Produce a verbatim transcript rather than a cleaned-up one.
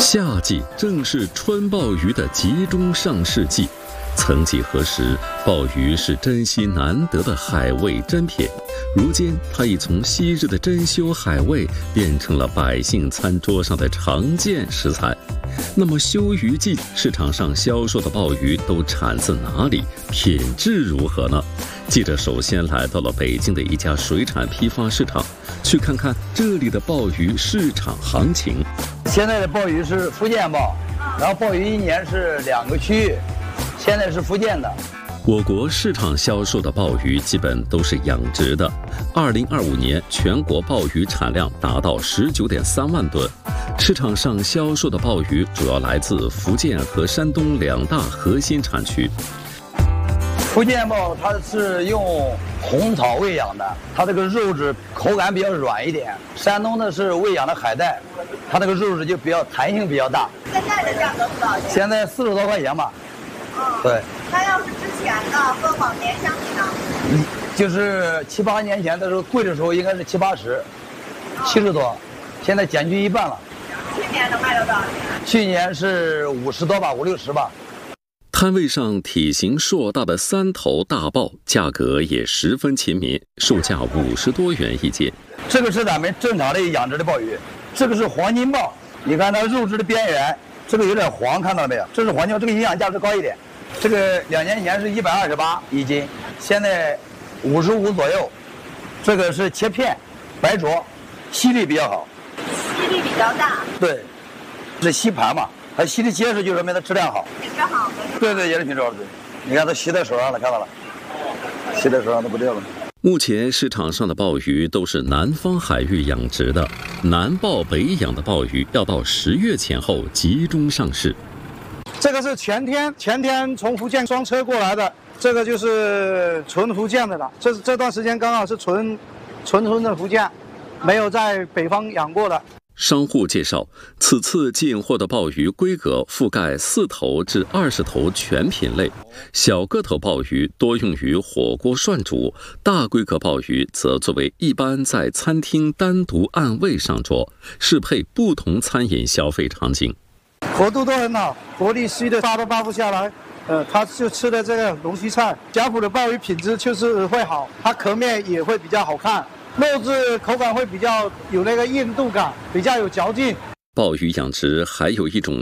夏季正是春鲍鱼的集中上市季，曾几何时，鲍鱼是珍稀难得的海味珍品。如今，它已从昔日的珍馐海味变成了百姓餐桌上的常见食材。那么，休渔季市场上销售的鲍鱼都产自哪里？品质如何呢？记者首先来到了北京的一家水产批发市场，去看看这里的鲍鱼市场行情。 现在的鲍鱼是福建鲍，然后鲍鱼一年是两个区域，现在是福建的。 我国市场销售的鲍鱼基本都是养殖的。二零二五年全国鲍鱼产量达到十九点三万吨，市场上销售的鲍鱼主要来自福建和山东两大核心产区。 福建鲍它是用红草喂养的，它这个肉质口感比较软一点。山东的是喂养的海带，它这个肉质就比较弹性比较大。 现在的价格多少钱？ 现在四十多块钱吧。 嗯， 对。 那要是之前的和往年相比呢？ 嗯，就是七八年前的时候贵的时候应该是七八十，七十多，现在减去一半了。 去年能卖到多少钱？ 去年是五十多吧，五六十吧。 摊位上体型硕大的三头大鲍，价格也十分亲民，售价五十多元一斤。 这个是咱们正常的养殖的鲍鱼，这个是黄金鲍，你看它肉质的边缘，这个有点黄，看到了没有？这是黄金，这个营养价值高一点。这个两年前是一百二十八一斤，现在五十五左右。这个是切片，白灼，吸力比较好。 吸力比较大。 对，是吸盘嘛，它吸的结实，就说明它质量好。 品质好。 对对，也是品质好的。你看它吸在手上了，看到了，吸在手上都不掉了。 目前市场上的鲍鱼都是南方海域养殖的，南鲍北养的鲍鱼要到十月前后集中上市。 这个是前天前天从福建装车过来的，这个就是纯福建的了。这这段时间刚好是纯纯纯的福建，没有在北方养过的。 商户介绍，此次进货的鲍鱼规格覆盖四头至二十头全品类，小个头鲍鱼多用于火锅涮煮，大规格鲍鱼则作为一般在餐厅单独按位上桌，适配不同餐饮消费场景。 活度都很好，活力吸的扒都扒不下来。呃，他就吃的这个龙须菜，甲府的鲍鱼品质就是会好，它壳面也会比较好看。肉质口感会比较有那个硬度感，比较有嚼劲。 鲍鱼养殖还有一种